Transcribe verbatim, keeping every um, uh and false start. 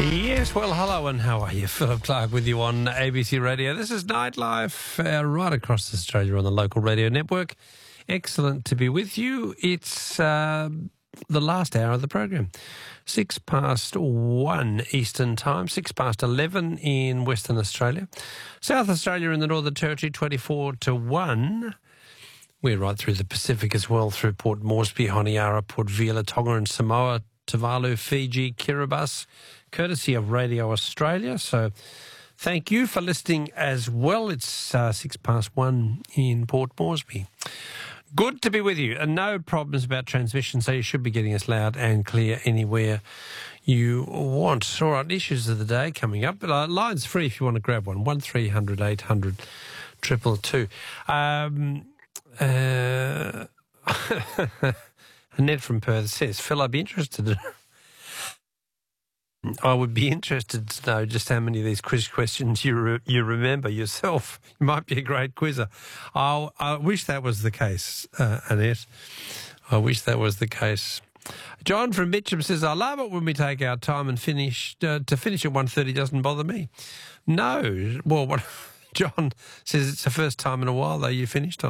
Yes, well, hello and how are you? Philip Clark with you on A B C Radio. This is Nightlife uh, right across Australia on the local radio network. Excellent to be with you. It's uh, the last hour of the program. Six past one Eastern time, six past eleven in Western Australia. South Australia and the Northern Territory, twenty-four to one. We're right through the Pacific as well, through Port Moresby, Honiara, Port Vila, Tonga and Samoa, Tuvalu, Fiji, Kiribati, courtesy of Radio Australia. So thank you for listening as well. It's uh, six past one in Port Moresby. Good to be with you, and no problems about transmission, so you should be getting us loud and clear anywhere you want. All right, issues of the day coming up. But, uh, line's free if you want to grab one, one three hundred eight hundred two two two. Um, uh, Annette from Perth says, Phil, I'd be interested I would be interested to know just how many of these quiz questions you re- you remember yourself. You might be a great quizzer. I'll, I wish that was the case, uh, Annette. I wish that was the case. John from Mitcham says, I love it when we take our time and finish. Uh, to finish at one thirty doesn't bother me. No. Well, what John says it's the first time in a while, though, you finished on